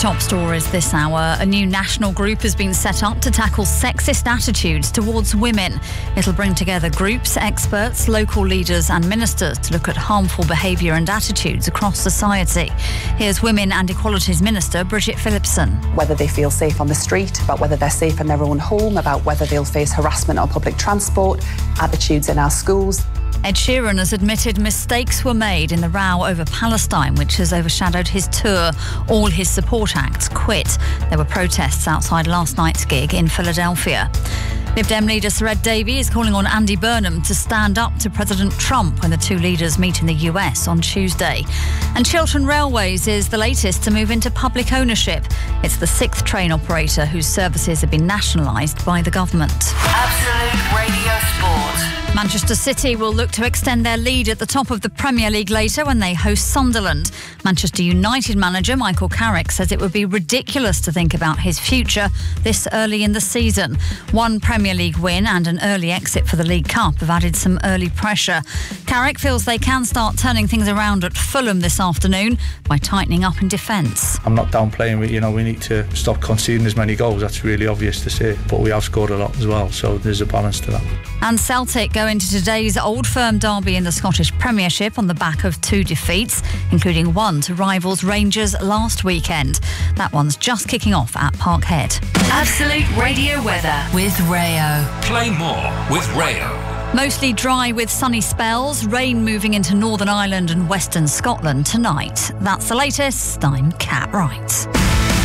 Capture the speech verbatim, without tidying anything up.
Top stories this hour. A new national group has been set up to tackle sexist attitudes towards women. It'll bring together groups, experts, local leaders and ministers to look at harmful behaviour and attitudes across society. Here's Women and Equalities Minister Bridget Phillipson. Whether they feel safe on the street, about whether they're safe in their own home, about whether they'll face harassment on public transport, attitudes in our schools. Ed Sheeran has admitted mistakes were made in the row over Palestine, which has overshadowed his tour. All his support acts quit. There were protests outside last night's gig in Philadelphia. Lib Dem leader Sir Ed Davey is calling on Andy Burnham to stand up to President Trump when the two leaders meet in the U S on Tuesday. And Chiltern Railways is the latest to move into public ownership. It's the sixth train operator whose services have been nationalised by the government. Absolute Radio Sport. Manchester City will look to extend their lead at the top of the Premier League later when they host Sunderland. Manchester United manager Michael Carrick says it would be ridiculous to think about his future this early in the season. One Premier League win and an early exit for the League Cup have added some early pressure. Carrick feels they can start turning things around at Fulham this afternoon by tightening up in defence. I'm not downplaying it, you know, we need to stop conceding as many goals. That's really obvious to see, but we have scored a lot as well, so there's a balance to that. And Celtic go into today's Old Firm derby in the Scottish Premiership on the back of two defeats, including one to rivals Rangers last weekend. That one's just kicking off at Parkhead. Absolute Radio weather with Rayo. Play more with Rayo. Mostly dry with sunny spells, rain moving into Northern Ireland and Western Scotland tonight. That's the latest. I'm Kat Wright.